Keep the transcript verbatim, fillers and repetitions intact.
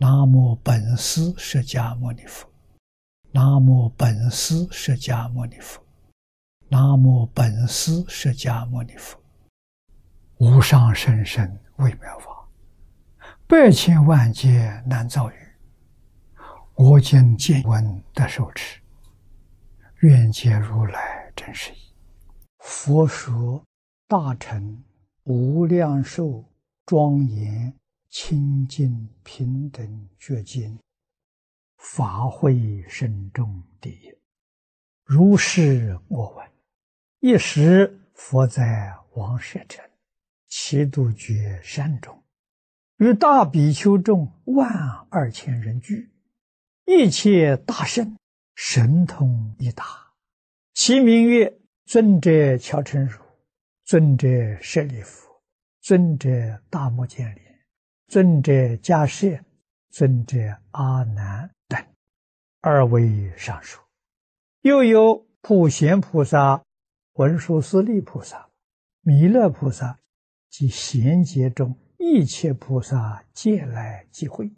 南无本师释迦牟尼佛，南无本师释迦牟尼佛，南无本师释迦牟尼佛。无上甚深微妙法，百千万劫难遭遇。我今见闻得受持，愿解如来真实义。佛说大乘无量寿庄严清净平等觉经，法会深重第一。如是我闻，一时佛在王舍城祇度觉山中，与大比丘众万二千人聚，一切大圣神通一达，其名曰尊者乔陈如、尊者舍利弗、尊者大目犍连、尊者迦叶、尊者阿难等，二位上述。又有普贤菩萨、文殊师利菩萨、弥勒菩萨及贤劫中一切菩萨皆来集会。